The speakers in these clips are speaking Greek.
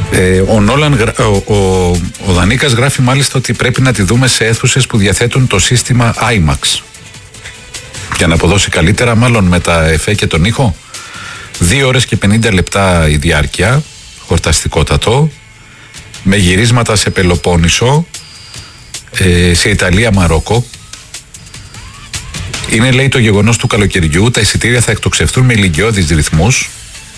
Ο Νόλαν, ο Δανίκας γράφει μάλιστα ότι πρέπει να τη δούμε σε αίθουσες που διαθέτουν το σύστημα IMAX για να αποδώσει καλύτερα, μάλλον με τα εφέ και τον ήχο. 2 ώρες και 50 λεπτά η διάρκεια, χορταστικότατο, με γυρίσματα σε Πελοπόννησο, σε Ιταλία, Μαρόκο. Είναι, λέει, το γεγονός του καλοκαιριού. Τα εισιτήρια θα εκτοξευτούν με ηλικιώδεις ρυθμούς.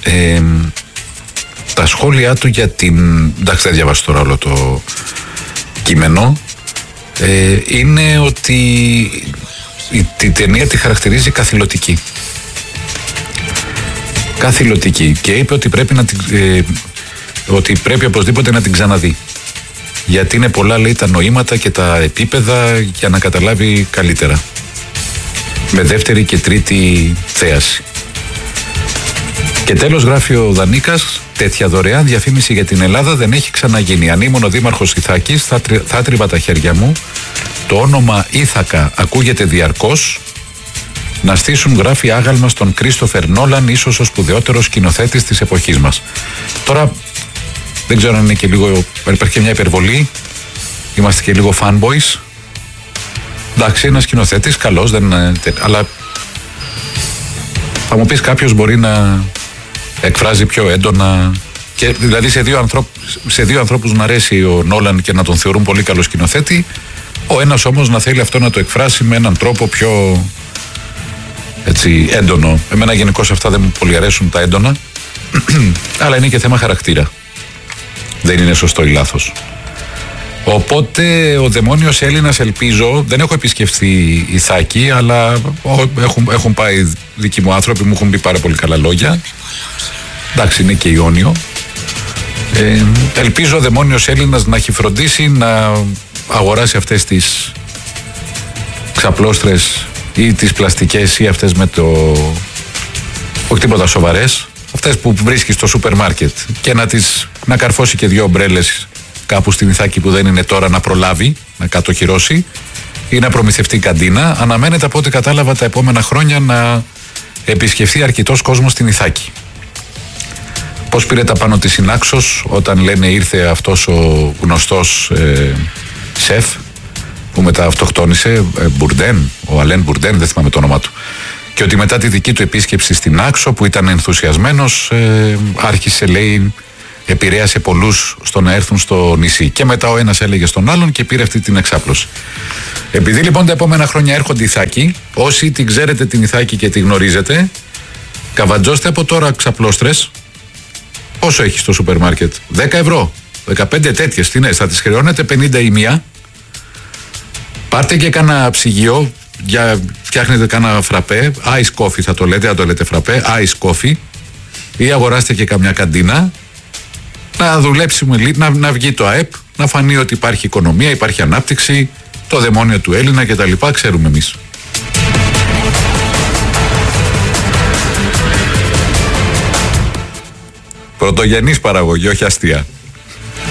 Τα σχόλιά του για την... εντάξει, δεν διαβάσω τώρα όλο το κείμενο. Είναι ότι η ταινία τη χαρακτηρίζει καθηλωτική. Καθηλωτική. Και είπε ότι πρέπει ότι πρέπει οπωσδήποτε να την ξαναδεί. Γιατί είναι πολλά, λέει, τα νοήματα και τα επίπεδα για να καταλάβει καλύτερα. Με δεύτερη και τρίτη θέαση. Και τέλος, γράφει ο Δανίκας, τέτοια δωρεάν διαφήμιση για την Ελλάδα δεν έχει ξαναγίνει. Αν ήμουν ο δήμαρχος Ιθάκης θα τρίβα τα χέρια μου. Το όνομα Ήθακα ακούγεται διαρκώς. Να στήσουν, γράφει, άγαλμα στον Κρίστοφερ Νόλαν, ίσως ο σπουδαιότερος σκηνοθέτης της εποχής μας. Τώρα δεν ξέρω αν είναι και λίγο, υπάρχει και μια υπερβολή. Είμαστε και λίγο fanboys. Εντάξει, ένας σκηνοθέτης καλός, αλλά θα μου πεις, κάποιος μπορεί να εκφράζει πιο έντονα, και δηλαδή σε δύο ανθρώπους να αρέσει ο Νόλαν και να τον θεωρούν πολύ καλό σκηνοθέτη, ο ένας όμως να θέλει αυτό να το εκφράσει με έναν τρόπο πιο, έτσι, έντονο. Εμένα γενικώς αυτά δεν μου πολύ αρέσουν τα έντονα, αλλά είναι και θέμα χαρακτήρα. Δεν είναι σωστό ή λάθος. Οπότε ο δαιμόνιος Έλληνας, ελπίζω, δεν έχω επισκεφθεί Ιθάκη, αλλά έχουν πάει δικοί μου άνθρωποι, μου έχουν πει πάρα πολύ καλά λόγια. Εντάξει, είναι και Ιόνιο. Ελπίζω ο δαιμόνιος Έλληνας να έχει φροντίσει να αγοράσει αυτές τις ξαπλώστρες ή τις πλαστικές ή αυτές με το... όχι τίποτα σοβαρές, αυτές που βρίσκει στο σούπερ μάρκετ, και να καρφώσει και 2 ομπρέλες κάπου στην Ιθάκη που δεν είναι τώρα, να προλάβει να κατοχυρώσει ή να προμηθευτεί καντίνα. Αναμένεται, από ό,τι κατάλαβα, τα επόμενα χρόνια να επισκεφθεί αρκετός κόσμος στην Ιθάκη. Πώς πήρε τα πάνω της Συνάξος όταν, λένε, ήρθε αυτός ο γνωστός σεφ που μετά αυτοκτόνησε, Μπουρντέν, ο Αλέν Μπουρντέν, δεν θυμάμαι το όνομά του, και ότι μετά τη δική του επίσκεψη στην Άξο, που ήταν ενθουσιασμένος, άρχισε, λέει, επηρέασε πολλούς στο να έρθουν στο νησί. Και μετά ο ένας έλεγε στον άλλον και πήρε αυτή την εξάπλωση. Επειδή λοιπόν τα επόμενα χρόνια έρχονται Ιθάκη, όσοι την ξέρετε την Ιθάκη και τη γνωρίζετε, καβατζώστε από τώρα ξαπλώστρες. Πόσο έχει στο σούπερ μάρκετ? 10 ευρώ, 15 τέτοιες, τι είναι, θα τις χρεώνετε 50 η μία. Πάρτε και κάνα ψυγείο, φτιάχνετε κάνα φραπέ, ice coffee θα το λέτε, αν το λέτε φραπέ, ice coffee, ή αγοράστε και καμιά καντίνα, να δουλέψουμε, να βγει το ΑΕΠ, να φανεί ότι υπάρχει οικονομία, υπάρχει ανάπτυξη, το δαιμόνιο του Έλληνα κτλ. Ξέρουμε εμείς. Πρωτογενής παραγωγή, όχι αστεία.